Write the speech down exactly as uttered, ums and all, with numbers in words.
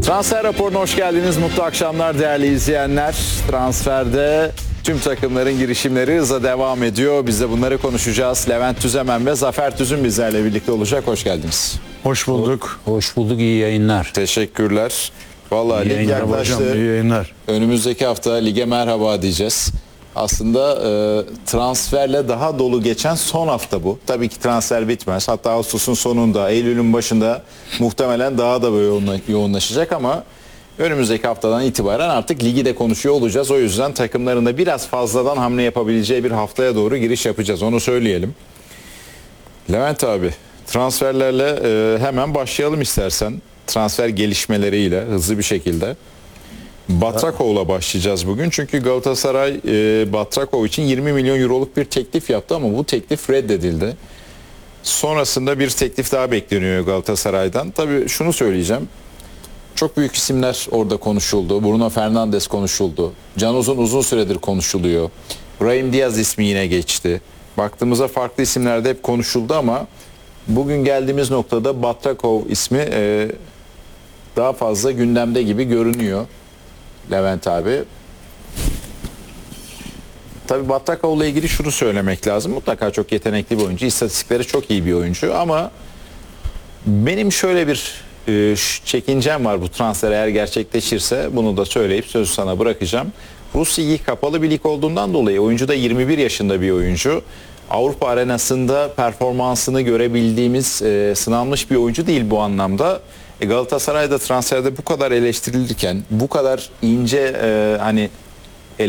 Transfer raporuna hoş geldiniz. Mutlu akşamlar değerli izleyenler. Transferde tüm takımların girişimleri hızla devam ediyor. Biz de bunları konuşacağız. Levent Tüzemen ve Zafer Tüzün bizlerle birlikte olacak. Hoş geldiniz. Hoş bulduk. Hoş bulduk, iyi yayınlar. Teşekkürler. Vallahi İyi lig yayınlar yaklaştı. Hocam, iyi yayınlar. Önümüzdeki hafta lige merhaba diyeceğiz. Aslında e, transferle daha dolu geçen son hafta bu. Tabii ki transfer bitmez. Hatta Ağustos'un sonunda, Eylül'ün başında muhtemelen daha da böyle yoğunla- yoğunlaşacak ama önümüzdeki haftadan itibaren artık ligi de konuşuyor olacağız. O yüzden takımların da biraz fazladan hamle yapabileceği bir haftaya doğru giriş yapacağız. Onu söyleyelim. Levent abi, transferlerle e, hemen başlayalım istersen. Transfer gelişmeleriyle hızlı bir şekilde. Batrakov'la başlayacağız bugün. Çünkü Galatasaray e, Batrakov için yirmi milyon euroluk bir teklif yaptı ama bu teklif reddedildi. Sonrasında bir teklif daha bekleniyor Galatasaray'dan. Tabii şunu söyleyeceğim. Çok büyük isimler orada konuşuldu. Bruno Fernandes konuşuldu. Can Uzun uzun süredir konuşuluyor. Brahim Diaz ismi yine geçti. Baktığımızda farklı isimlerde hep konuşuldu ama bugün geldiğimiz noktada Batrakov ismi e, daha fazla gündemde gibi görünüyor. Levent abi. Tabii Batrakov'la ilgili şunu söylemek lazım. Mutlaka çok yetenekli bir oyuncu. İstatistikleri çok iyi bir oyuncu ama benim şöyle bir e, çekincem var bu transfer eğer gerçekleşirse. Bunu da söyleyip sözü sana bırakacağım. Rus ligi kapalı bir lig olduğundan dolayı oyuncu da yirmi bir yaşında bir oyuncu. Avrupa arenasında performansını görebildiğimiz e, sınanmış bir oyuncu değil bu anlamda. E Galatasaray'da transferde bu kadar eleştirilirken, bu kadar ince e, hani